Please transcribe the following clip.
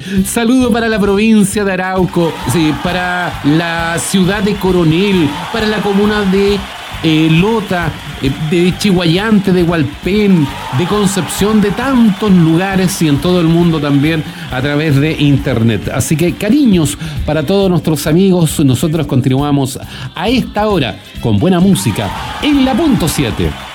Saludo para la provincia de Arauco, sí, para la ciudad de Coronel, para la comuna de Lota, de Chihuayante, de Hualpén, de Concepción, de tantos lugares y en todo el mundo también a través de internet. Así que cariños para todos nuestros amigos. Nosotros continuamos a esta hora con buena música en la punto 7.